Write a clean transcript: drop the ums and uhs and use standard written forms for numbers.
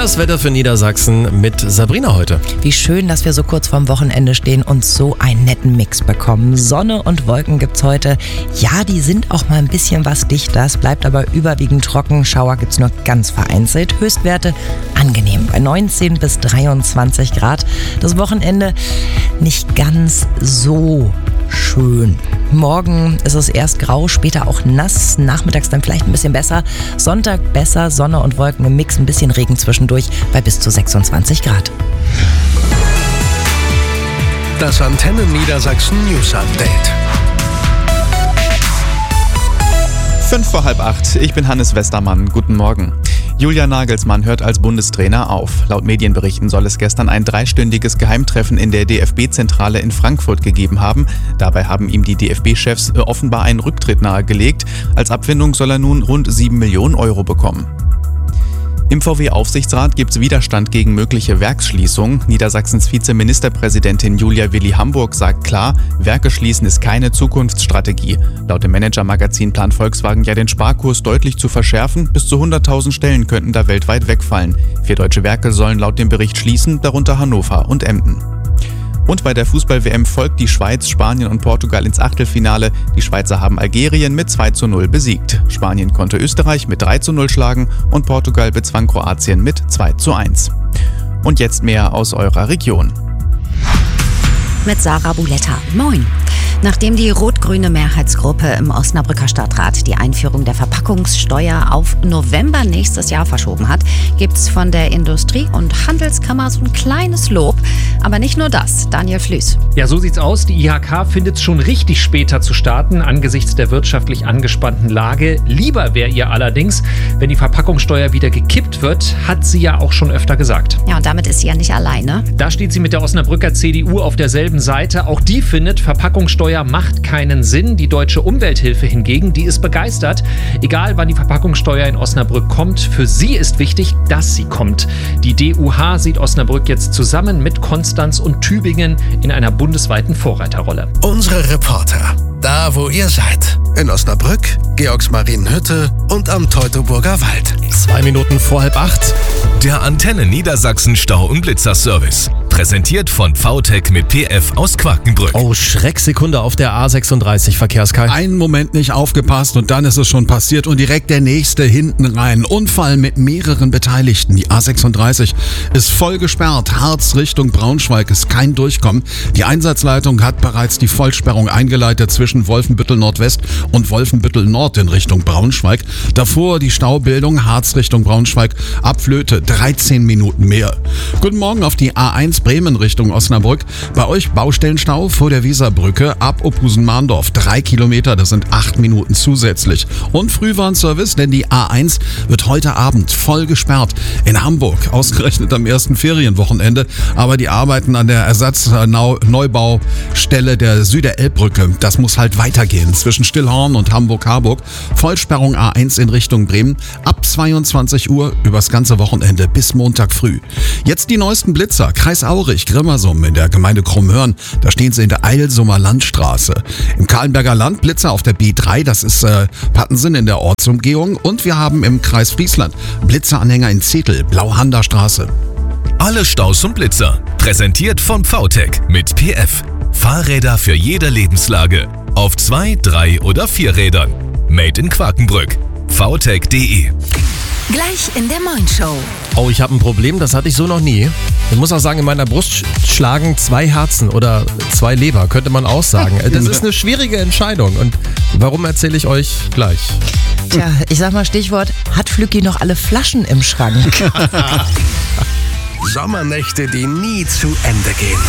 das Wetter für Niedersachsen mit Sabrina heute. Wie schön, dass wir so kurz vorm Wochenende stehen und so einen netten Mix bekommen. Sonne und Wolken gibt's heute. Ja, die sind auch mal ein bisschen was dichter. Es bleibt aber überwiegend trocken. Schauer gibt's nur ganz vereinzelt. Höchstwerte angenehm bei 19 bis 23 Grad. Das Wochenende nicht ganz so schön. Morgen ist es erst grau, später auch nass, nachmittags dann vielleicht ein bisschen besser. Sonntag besser, Sonne und Wolken im Mix, ein bisschen Regen zwischendurch bei bis zu 26 Grad. Das Antenne Niedersachsen News Update. 7:55. Ich bin Hannes Westermann. Guten Morgen. Julian Nagelsmann hört als Bundestrainer auf. Laut Medienberichten soll es gestern ein 3-stündiges Geheimtreffen in der DFB-Zentrale in Frankfurt gegeben haben. Dabei haben ihm die DFB-Chefs offenbar einen Rücktritt nahegelegt. Als Abfindung soll er nun rund 7 Millionen Euro bekommen. Im VW-Aufsichtsrat gibt es Widerstand gegen mögliche Werksschließungen. Niedersachsens Vizeministerpräsidentin Julia Willi Hamburg sagt klar, Werke schließen ist keine Zukunftsstrategie. Laut dem Manager-Magazin plant Volkswagen ja den Sparkurs deutlich zu verschärfen. Bis zu 100.000 Stellen könnten da weltweit wegfallen. 4 deutsche Werke sollen laut dem Bericht schließen, darunter Hannover und Emden. Und bei der Fußball-WM folgt die Schweiz, Spanien und Portugal ins Achtelfinale. Die Schweizer haben Algerien mit 2:0 besiegt. Spanien konnte Österreich mit 3:0 schlagen und Portugal bezwang Kroatien mit 2:1. Und jetzt mehr aus eurer Region. Mit Sarah Buletta. Moin. Nachdem die rot-grüne Mehrheitsgruppe im Osnabrücker Stadtrat die Einführung der Verpackungssteuer auf November nächstes Jahr verschoben hat, gibt's von der Industrie- und Handelskammer so ein kleines Lob. Aber nicht nur das. Daniel Flüß. Ja, so sieht's aus. Die IHK findet es schon richtig, später zu starten, angesichts der wirtschaftlich angespannten Lage. Lieber wäre ihr allerdings, wenn die Verpackungssteuer wieder gekippt wird, hat sie ja auch schon öfter gesagt. Ja, und damit ist sie ja nicht alleine. Da steht sie mit der Osnabrücker CDU auf derselben Seite. Auch die findet, Verpackungssteuer macht keinen Sinn. Die Deutsche Umwelthilfe hingegen, die ist begeistert. Egal, wann die Verpackungssteuer in Osnabrück kommt, für sie ist wichtig, dass sie kommt. Die DUH sieht Osnabrück jetzt zusammen mit Konstanz und Tübingen in einer bundesweiten Vorreiterrolle. Unsere Reporter, da wo ihr seid. In Osnabrück, Georgsmarienhütte und am Teutoburger Wald. 2 Minuten vor 7:30. Der Antenne Niedersachsen Stau- und Blitzerservice. Präsentiert von VTech mit PF aus Quakenbrück. Oh, Schrecksekunde auf der A36, Verkehrskei. Einen Moment nicht aufgepasst und dann ist es schon passiert und direkt der nächste hinten rein. Unfall mit mehreren Beteiligten. Die A36 ist voll gesperrt. Harz Richtung Braunschweig ist kein Durchkommen. Die Einsatzleitung hat bereits die Vollsperrung eingeleitet zwischen Wolfenbüttel Nordwest und Wolfenbüttel Nord in Richtung Braunschweig. Davor die Staubildung Harz Richtung Braunschweig ab Flöte 13 Minuten mehr. Guten Morgen auf die A1 Bremen Richtung Osnabrück. Bei euch Baustellenstau vor der Weserbrücke ab Opusen-Mahndorf. 3 Kilometer, das sind 8 Minuten zusätzlich. Und Frühwarnservice, denn die A1 wird heute Abend voll gesperrt. In Hamburg, ausgerechnet am ersten Ferienwochenende. Aber die Arbeiten an der Ersatzneubau-Stelle der Süderelbbrücke, das muss halt weitergehen. Zwischen Stillhorn und Hamburg-Harburg. Vollsperrung A1 in Richtung Bremen ab 22 Uhr übers ganze Wochenende bis Montag früh. Jetzt die neuesten Blitzer. Kreis Aurich, Grimmersum in der Gemeinde Krummhörn. Da stehen sie in der Eilsumer Landstraße. Im Kahlenberger Land Blitzer auf der B3, das ist Pattensen in der Ortsumgehung. Und wir haben im Kreis Friesland Blitzeranhänger in Zetel, Blauhander Straße. Alle Staus und Blitzer. Präsentiert von VTech mit PF. Fahrräder für jede Lebenslage. Auf 2, 3 oder 4 Rädern. Made in Quakenbrück. VTech.de. Gleich in der Moin-Show. Oh, ich habe ein Problem, das hatte ich so noch nie. Ich muss auch sagen, in meiner Brust schlagen 2 Herzen oder 2 Leber, könnte man auch sagen. Das ist eine schwierige Entscheidung und warum erzähle ich euch gleich. Tja, ich sag mal Stichwort, hat Flücki noch alle Flaschen im Schrank? Sommernächte, die nie zu Ende gehen.